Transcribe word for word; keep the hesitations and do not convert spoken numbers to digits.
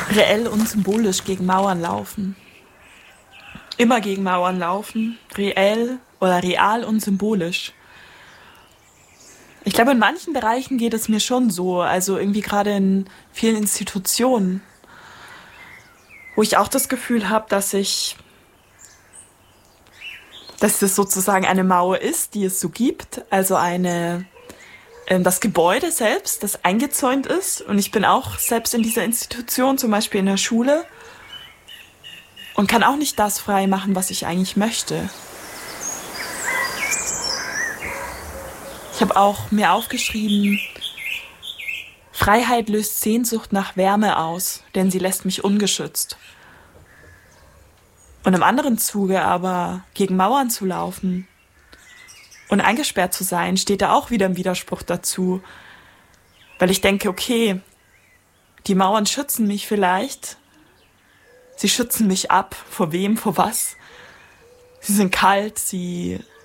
reell und symbolisch gegen Mauern laufen. Immer gegen Mauern laufen, reell oder real und symbolisch. Ich glaube, in manchen Bereichen geht es mir schon so, also irgendwie gerade in vielen Institutionen, wo ich auch das Gefühl habe, dass ich, dass das sozusagen eine Mauer ist, die es so gibt, also eine, ähm, das Gebäude selbst, das eingezäunt ist. Und ich bin auch selbst in dieser Institution, zum Beispiel in der Schule, und kann auch nicht das frei machen, was ich eigentlich möchte. Ich habe auch mir aufgeschrieben, Freiheit löst Sehnsucht nach Wärme aus, denn sie lässt mich ungeschützt. Und im anderen Zuge aber gegen Mauern zu laufen und eingesperrt zu sein, steht da auch wieder im Widerspruch dazu. Weil ich denke, okay, die Mauern schützen mich vielleicht. Sie schützen mich ab. Vor wem, vor was? Sie sind kalt, sie